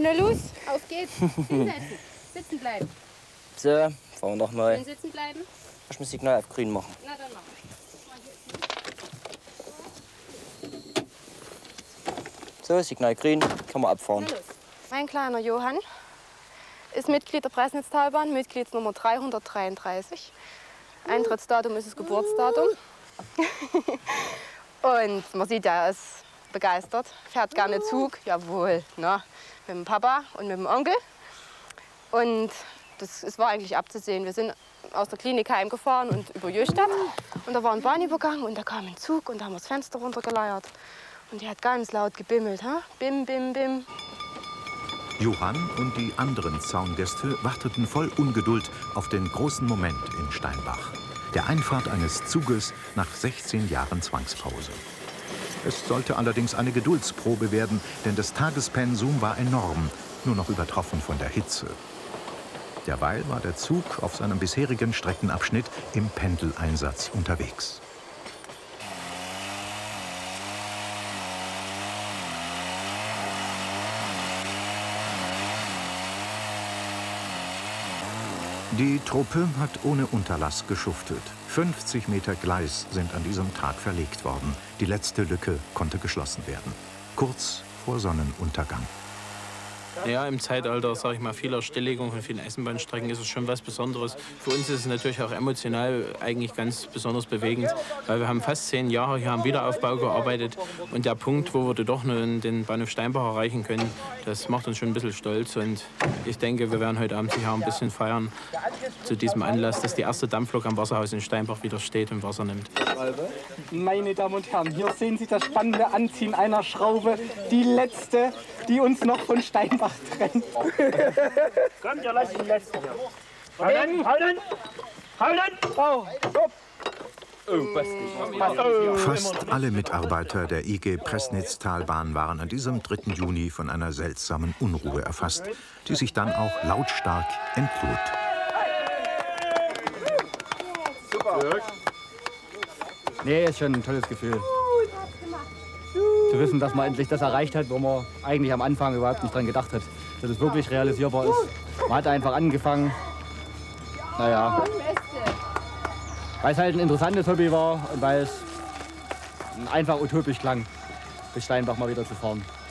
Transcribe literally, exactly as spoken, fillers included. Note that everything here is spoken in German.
Na los, auf geht's. Hinsetzen, sitzen bleiben. So, fahren wir noch mal. Schön sitzen bleiben. Ich muss Signal auf grün machen. Na, dann machen wir. So, Signal grün, kann man abfahren. Na los. Mein kleiner Johann ist Mitglied der Pressnitztalbahn, Mitgliedsnummer dreihundertdreiunddreißig. Eintrittsdatum ist das Geburtsdatum. Und man sieht ja, er ist begeistert, fährt gerne Zug, jawohl, ne? Mit dem Papa und mit dem Onkel. Und das, es war eigentlich abzusehen. Wir sind aus der Klinik heimgefahren und über Jöstadt. Und da war ein Bahnübergang und da kam ein Zug und da haben wir das Fenster runtergeleiert. Und die hat ganz laut gebimmelt, ha? Bim, bim, bim. Johann und die anderen Zaungäste warteten voll Ungeduld auf den großen Moment in Steinbach. Der Einfahrt eines Zuges nach sechzehn Jahren Zwangspause. Es sollte allerdings eine Geduldsprobe werden, denn das Tagespensum war enorm, nur noch übertroffen von der Hitze. Derweil war der Zug auf seinem bisherigen Streckenabschnitt im Pendeleinsatz unterwegs. Die Truppe hat ohne Unterlass geschuftet. fünfzig Meter Gleis sind an diesem Tag verlegt worden. Die letzte Lücke konnte geschlossen werden. Kurz vor Sonnenuntergang. Ja, im Zeitalter, sage ich mal, vieler Stilllegung von vielen Eisenbahnstrecken ist es schon was Besonderes. Für uns ist es natürlich auch emotional eigentlich ganz besonders bewegend, weil wir haben fast zehn Jahre hier am Wiederaufbau gearbeitet und der Punkt, wo wir doch nur den Bahnhof Steinbach erreichen können, das macht uns schon ein bisschen stolz und ich denke, wir werden heute Abend sicher ein bisschen feiern zu diesem Anlass, dass die erste Dampflok am Wasserhaus in Steinbach wieder steht und Wasser nimmt. Meine Damen und Herren, hier sehen Sie das spannende Anziehen einer Schraube, die letzte, die uns noch von Steinbach trennt. Kommt, ihr lasst den letzten hier. Halten, halten, halten! Oh, oh, Fast alle Mitarbeiter der I G Pressnitztalbahn waren an diesem dritten Juni von einer seltsamen Unruhe erfasst, die sich dann auch lautstark entlud. Super. Nee, ist schon ein tolles Gefühl. Zu wissen, dass man endlich das erreicht hat, wo man eigentlich am Anfang überhaupt nicht dran gedacht hat. Dass es wirklich realisierbar ist. Man hat einfach angefangen. Naja. Weil es halt ein interessantes Hobby war und weil es einfach utopisch klang, bis Steinbach mal wieder zu fahren.